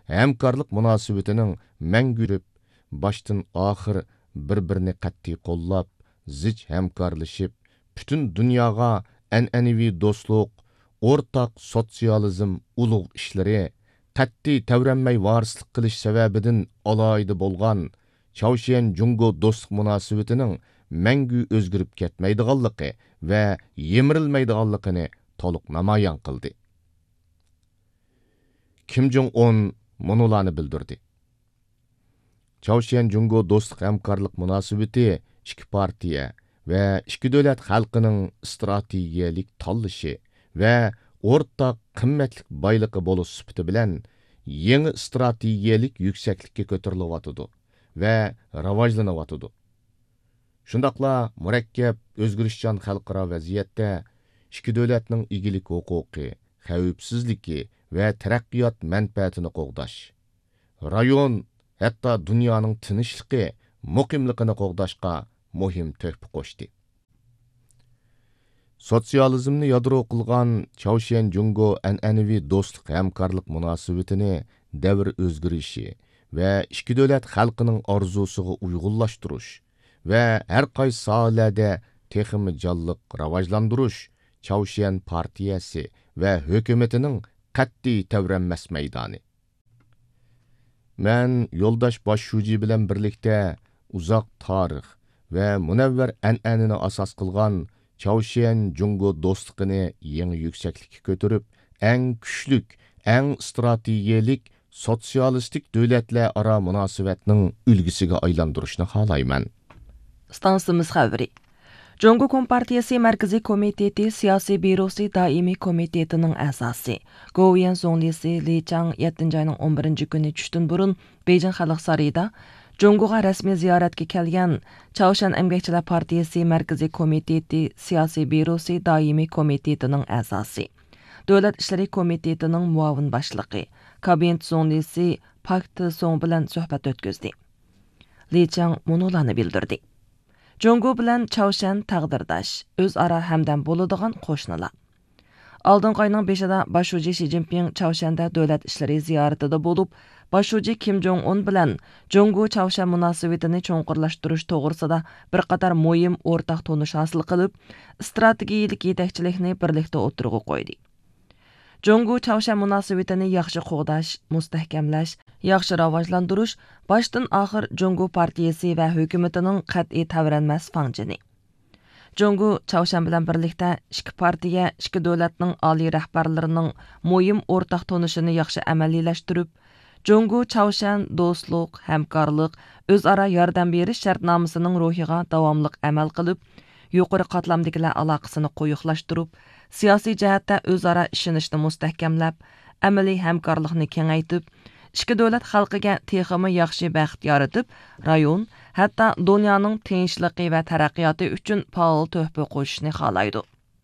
hamkorlik munosabatining mangurib, boshdan oxir bir-birini qat'iy qo'llab, zich hamkorlashib, butun dunyoga an'anaviy do'stlik, o'rtaq sotsializm ulug' ishlari, qat'iy tavranmay varislik qilish sababidan alohida bo'lgan Chavshan Jungo do'stlik munosabatining mangu o'zgarib ketmaydiganligi va yemirilmaydiganligini to'liq namoyon qildi. Kim Jong-un munolarni bildirdi. Chavshan Jungo do'stlik hamkorlik munosabati ikki partiya va ikki davlat xalqining strategiyalik tanlashi va o'rtaq qimmatli boyligi bo'lish sifati bilan yangi strategiyalik yuksaklikka ko'tarilyotidi va rivojlanyotidi. Shundaqla murakkab o'zgarishchan xalqaro vaziyatda ikki davlatning egilik huquqi, xavfsizligi va taraqqiyot manfaatini qo'g'dash, rayon hatto dunyoning tinchligi, muqimligini qo'g'dashga muhim tuhfa qo'shdi. Sotsializmni yadro qilgan Chavshan Jungo an'anaviy do'stlik hamkorlik munosabatini davr o'zgarishi va ikki davlat xalqining orzusiga uyg'unlashtirish va har qaysi sohalarda texmi jonliq rivojlantirish Chavshan partiyasi va hukumatining qat'iy tavranmas maydoni. Men yo'ldosh boshshuji bilan birlikda uzoq tarix va munavvar an'anani asos qilgan Chavshan Jungo do'stligini yangi yuksaklikka ko'tarib, eng kuchlik, eng strategiyalik sotsialistik davlatlar aro munosabatning ulgisiga aylantirishni xohlayman. Stansimiz xabari. Jungo Kompartiyasi Markaziy komiteti siyosiy byurosi doimiy komitetining a'zosi Govian Zonglisi Li Chang 7-oyning 11-kuni tushdan burun Beijing Xalq sarayida Jungoga rasmiy ziyoratga kelgan Chavshan Emgakchilar Partiyasi Markaziy komiteti siyosiy byurosi doimiy komitetining a'zosi Davlat ishlari komitetining muavin boshlig'i Kabinet Zonglisi Pak Song bilan suhbat o'tkazdi. Li Chang munolarni bildirdi. Jungo bilan Chavshan taqdirdash, o'zaro hamdam bo'ladigan qo'shnilar. Oldingi oyning 5-ida Boshchi Xi Jinping Chavshanda davlat ishlari ziyoratida bo'lib, Boshchi Kim Jong-un bilan Jungo Chavshan munosabatini cho'nqurlashtirish to'g'risida bir qator muhim o'rtaq tonish hosil qilib, strategik yetakchilikni birlikda o'tirg'i qo'ydi. Jungo Chavshan munosabatini yaxshi qo'g'dash, mustahkamlash, yaxshi rivojlantirish boshdan oxir Jungo partiyasi va hukumatining qat'iy tavranmas fanjini. Jungo Chavshan bilan birlikda ikki partiya, ikki davlatning oliy rahbarlarining muhim o'rtaq tonishini yaxshi amaliylashtirib, Jungo Chavshan do'stlik, hamkorlik, o'zaro yordam berish shartnomasining ruhiga davomli amal qilib, yuqori qatlamdagilar aloqasini qo'yiqlashtirib, siyosiy jihatda o'zaro ishonishni mustahkamlab, amaliy hamkorlikni kengaytib, ikki davlat xalqiga texmi yaxshi baxt yaratib, rayon, hatto dunyoning tinchligi va taraqqiyoti uchun faol tuhfa qo'shishni xohlaydi.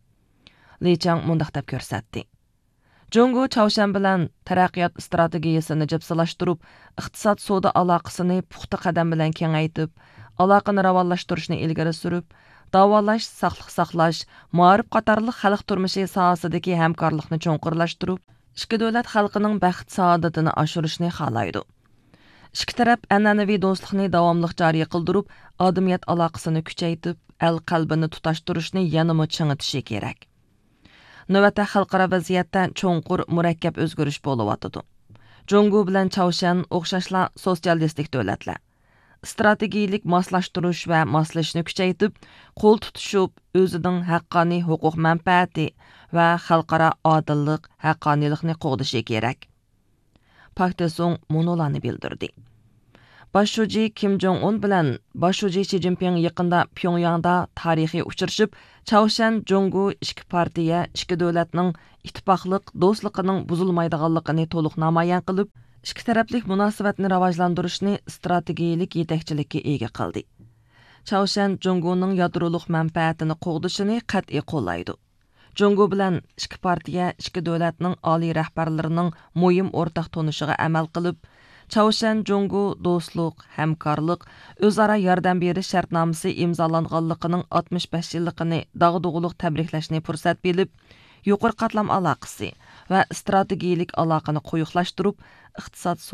Li Chang mundaq deb ko'rsatdi. Jungo Chavshan bilan taraqqiyot strategiyasini jipsilashtirib, iqtisod savdo aloqasini puxta qadam bilan kengaytib, aloqani rivojlantirishni ilgari surib, davolash, saqliq saqlash, ma'rif qatorliq xalq turmushi sohasidagi hamkorlikni cho'nqurlashtirib, ikki davlat xalqining baxt saodatini oshirishni xohlaydi. Ikki taraf an'anaviy do'stlikni davomli joriy qildirib, odamiyat aloqasini kuchaytirib, el qalbini tutashtirishni yanada chingitishi kerak. Navbatda xalqaro vaziyatda cho'nqur murakkab o'zgarish bo'layotdi. Jungo bilan Chavshan o'xshashla sotsialistik davlatlar. Strategiyalik moslashtirish va moslashni kuchaytirib, qo'l tutishib, o'zining haqqoniy huquq manfaati va xalqaro odillik, haqqoniylikni qo'g'dishi kerak. Pak Song munolarni bildirdi. Boshchi Kim Jong-un bilan Boshchi Xi Jinping yaqinda Pyongyangda tarixiy uchrashib, Chavshan Jungo ikki partiya, ikki davlatning ittifoqlik, do'stligining buzilmaydiganligini to'liq namoyon qilib, ikki taraflik munosabatni rivojlantirishni strategiyalik yetakchilikka ega qildi. Chavshan Jungoning yadroliq manfaatini qo'g'dishini qat'iy qo'llaydi. Jungo bilan ikki partiya, ikki davlatning oliy rahbarlarining muhim o'rtaq tonishiga amal qilib, Chavshan Jungo do'stlik, hamkorlik, o'zaro yordam berish shartnomasi imzolanganligining 65 yilligini dag'dug'uluq tabriklashni fursat bilib, yuqori qatlam aloqasi va strategiyalik aloqani qo'yiqlashtirib, iqtisod